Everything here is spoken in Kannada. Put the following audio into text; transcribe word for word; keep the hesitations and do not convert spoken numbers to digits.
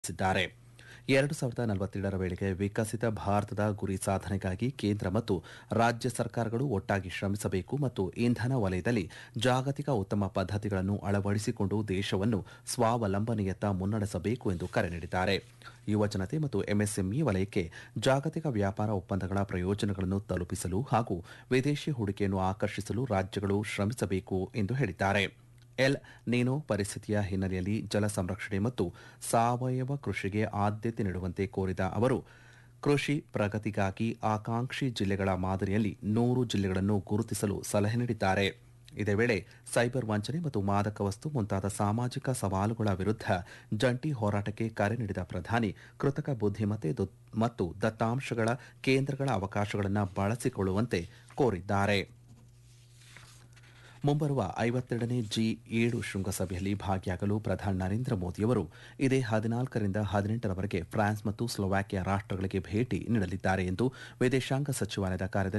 ತಿಳಿಸಿದ್ದಾರೆ. ಎರಡು ಸಾವಿರದ ನಲವತ್ತೇಳರ ವೇಳೆಗೆ ವಿಕಸಿತ ಭಾರತದ ಗುರಿ ಸಾಧನೆಗಾಗಿ ಕೇಂದ್ರ ಮತ್ತು ರಾಜ್ಯ ಸರ್ಕಾರಗಳು ಒಟ್ಟಾಗಿ ಶ್ರಮಿಸಬೇಕು ಮತ್ತು ಇಂಧನ ವಲಯದಲ್ಲಿ ಜಾಗತಿಕ ಉತ್ತಮ ಪದ್ಧತಿಗಳನ್ನು ಅಳವಡಿಸಿಕೊಂಡು ದೇಶವನ್ನು ಸ್ವಾವಲಂಬನೆಯತ್ತ ಮುನ್ನಡೆಸಬೇಕು ಎಂದು ಕರೆ ನೀಡಿದ್ದಾರೆ. ಯುವಜನತೆ ಮತ್ತು ಎಂಎಸ್ಎಂಇ ವಲಯಕ್ಕೆ ಜಾಗತಿಕ ವ್ಯಾಪಾರ ಒಪ್ಪಂದಗಳ ಪ್ರಯೋಜನಗಳನ್ನು ತಲುಪಿಸಲು ಹಾಗೂ ವಿದೇಶಿ ಹೂಡಿಕೆಯನ್ನು ಆಕರ್ಷಿಸಲು ರಾಜ್ಯಗಳು ಶ್ರಮಿಸಬೇಕು ಎಂದು ಹೇಳಿದ್ದಾರೆ. ಎಲ್ ನೀನೋ ಪರಿಸ್ಥಿತಿಯ ಹಿನ್ನೆಲೆಯಲ್ಲಿ ಜಲ ಸಂರಕ್ಷಣೆ ಮತ್ತು ಸಾವಯವ ಕೃಷಿಗೆ ಆದ್ಯತೆ ನೀಡುವಂತೆ ಕೋರಿದ ಅವರು, ಕೃಷಿ ಪ್ರಗತಿಗಾಗಿ ಆಕಾಂಕ್ಷಿ ಜಿಲ್ಲೆಗಳ ಮಾದರಿಯಲ್ಲಿ ನೂರು ಜಿಲ್ಲೆಗಳನ್ನು ಗುರುತಿಸಲು ಸಲಹೆ ನೀಡಿದ್ದಾರೆ. ಇದೇ ವೇಳೆ ಸೈಬರ್ ವಂಚನೆ ಮತ್ತು ಮಾದಕ ವಸ್ತು ಮುಂತಾದ ಸಾಮಾಜಿಕ ಸವಾಲುಗಳ ವಿರುದ್ಧ ಜಂಟಿ ಹೋರಾಟಕ್ಕೆ ಕರೆ ನೀಡಿದ ಪ್ರಧಾನಿ, ಕೃತಕ ಬುದ್ಧಿಮತ್ತೆ ಮತ್ತು ದತ್ತಾಂಶಗಳ ಕೇಂದ್ರಗಳ ಅವಕಾಶಗಳನ್ನು ಬಳಸಿಕೊಳ್ಳುವಂತೆ ಕೋರಿದ್ದಾರೆ. ಮುಂಬರುವ ಐವತ್ತೆರಡನೇ ಜಿ ಏಳು ಶೃಂಗಸಭೆಯಲ್ಲಿ ಭಾಗಿಯಾಗಲು ಪ್ರಧಾನಿ ನರೇಂದ್ರ ಮೋದಿಯವರು ಇದೇ ಹದಿನಾಲ್ಕರಿಂದ ಹದಿನೆಂಟರವರೆಗೆ ಫ್ರಾನ್ಸ್ ಮತ್ತು ಸ್ಲೋವಾಕಿಯಾ ರಾಷ್ಟಗಳಿಗೆ ಭೇಟಿ ನೀಡಲಿದ್ದಾರೆ ಎಂದು ವಿದೇಶಾಂಗ ಸಚಿವಾಲಯದ ಕಾರ್ಯದರ್ಶಿ